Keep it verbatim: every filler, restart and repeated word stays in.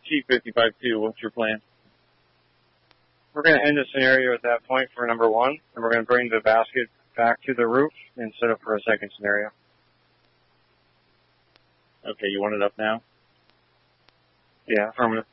T fifty-five two, what's your plan? We're going to end the scenario at that point for number one, and we're going to bring the basket back to the roof and set up for a second scenario. Okay, you want it up now? Yeah, affirmative.